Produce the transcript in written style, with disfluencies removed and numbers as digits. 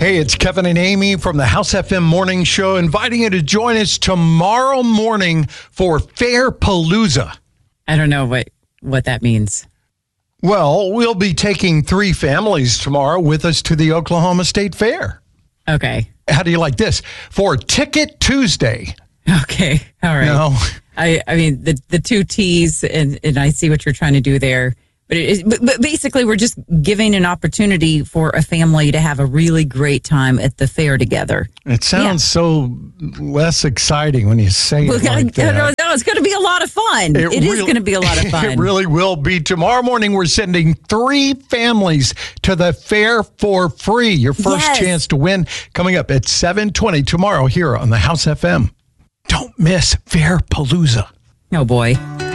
Hey, it's Kevin and Amy from the House FM Morning Show, inviting you to join us tomorrow morning for Fairpalooza. I don't know what that means. Well, we'll be taking 3 families tomorrow with us to the Oklahoma State Fair. Okay. How do you like this? For Ticket Tuesday. Okay. All right. No. I mean, the 2 T's, and I see what you're trying to do there. But basically, we're just giving an opportunity for a family to have a really great time at the fair together. It sounds so less exciting when you say it like that. No, it's going to be a lot of fun. It is going to be a lot of fun. It really will be. Tomorrow morning, we're sending 3 families to the fair for free. Your first chance to win coming up at 7:20 tomorrow here on the House FM. Don't miss Fairpalooza. Oh, boy.